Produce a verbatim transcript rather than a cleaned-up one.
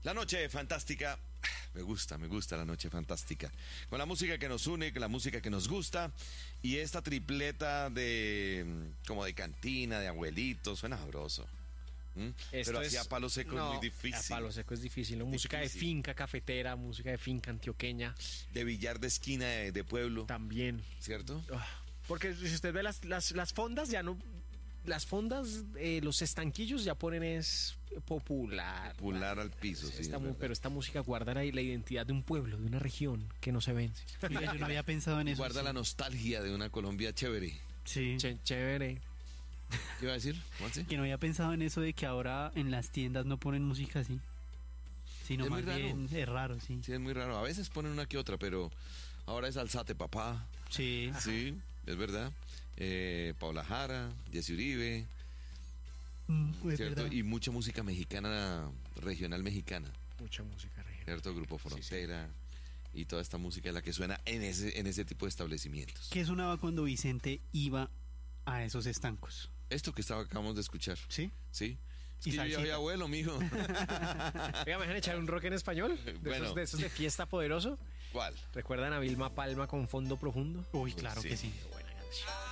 La noche fantástica. Me gusta, me gusta la noche fantástica. Con la música que nos une, con la música que nos gusta. Y esta tripleta de como de cantina, de abuelitos, suena sabroso. ¿Mm? Pero es, así a palo seco no, es muy difícil. A palo seco es difícil, ¿no? Música Difícil. de finca cafetera, música de finca antioqueña. De billar de esquina de, de pueblo. También. ¿Cierto? Porque si usted ve las, las, las fondas, ya no. Las fondas, eh, los estanquillos ya ponen es popular. Popular al piso, sí. Esta, es mu- verdad. pero esta música guarda ahí la identidad de un pueblo, de una región que no se vence. Oiga, yo no había pensado en eso. Guarda sí. la nostalgia de una Colombia chévere. Sí. Ch- chévere. ¿Qué iba a decir, Juanse? Que no había pensado en eso de que ahora en las tiendas no ponen música así. Sino Es muy más raro. bien es raro, sí. Sí, es muy raro. A veces ponen una que otra, pero ahora es Alzate Papá. Sí. Sí, es verdad. Eh, Paula Jara, Jessy Uribe, Mm, es ¿cierto? verdad. Y mucha música mexicana, regional mexicana, Mucha música regional. ¿cierto? Grupo Frontera y toda esta música es la que suena en ese, en ese tipo de establecimientos. ¿Qué sonaba cuando Vicente iba a esos estancos? Esto que estaba, acabamos de escuchar. ¿Sí? Sí. Es Y que yo ya salsita. soy abuelo, mijo. Oiga, ¿me dejan echar un rock en español? De, Bueno. esos, de esos de fiesta poderoso. ¿Cuál? ¿Recuerdan a Vilma Palma con Fondo Profundo? Uy, claro Sí. que sí. Qué buena canción.